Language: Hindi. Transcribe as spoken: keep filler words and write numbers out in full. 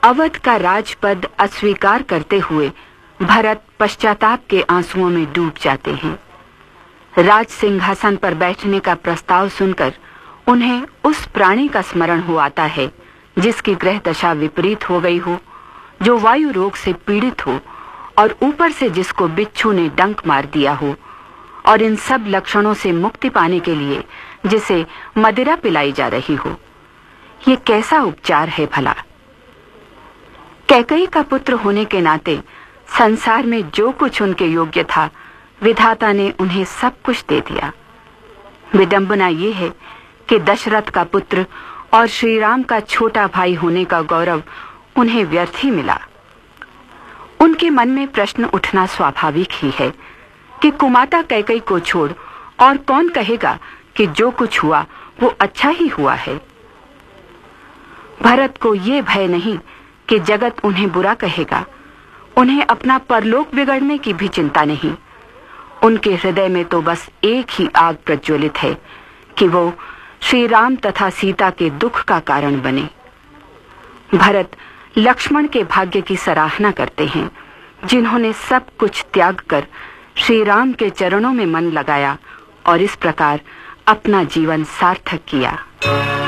अवध का राजपद अस्वीकार करते हुए भरत पश्चाताप के आंसुओं में डूब जाते हैं। राज सिंहासन पर बैठने का प्रस्ताव सुनकर उन्हें उस प्राणी का स्मरण हो आता है जिसकी ग्रह दशा विपरीत हो गई हो, जो वायु रोग से पीड़ित हो और ऊपर से जिसको बिच्छू ने डंक मार दिया हो, और इन सब लक्षणों से मुक्ति पाने के लिए जिसे मदिरा पिलाई जा रही हो। ये कैसा उपचार है भला। कैकेयी का पुत्र होने के नाते संसार में जो कुछ उनके योग्य था, विधाता ने उन्हें सब कुछ दे दिया। विडंबना ये है कि दशरथ का पुत्र और श्री राम का छोटा भाई होने का गौरव उन्हें व्यर्थ ही मिला। उनके मन में प्रश्न उठना स्वाभाविक ही है कि कुमाता कैकेयी को छोड़ और कौन कहेगा कि जो कुछ हुआ वो अच्छा ही हुआ है। भरत को ये भय नहीं कि जगत उन्हें बुरा कहेगा, उन्हें अपना परलोक बिगड़ने की भी चिंता नहीं। उनके हृदय में तो बस एक ही आग प्रज्वलित है कि वो श्री राम तथा सीता के दुख का कारण बने। भरत लक्ष्मण के भाग्य की सराहना करते हैं, जिन्होंने सब कुछ त्याग कर श्री राम के चरणों में मन लगाया और इस प्रकार अपना जीवन सार्थक किया।